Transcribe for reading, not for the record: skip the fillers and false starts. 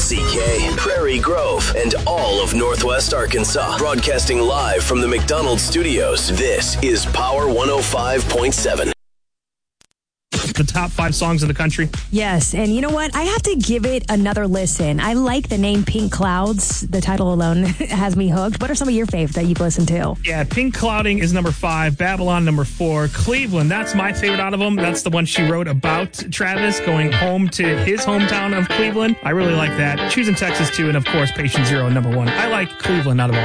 OCK, Prairie Grove, and all of Northwest Arkansas. Broadcasting live from the McDonald's studios, this is Power 105.7. The top 5 songs in the country. Yes, and you know what? I have to give it another listen. I like the name Pink Clouds. The title alone has me hooked. What are some of your faves that you've listened to? Yeah, Pink Clouding is number 5, Babylon number 4, Cleveland, that's my favorite out of them. That's the one she wrote about Travis going home to his hometown of Cleveland. I really like that. Choosing Texas too, and of course Patient Zero number 1. I like Cleveland out of all.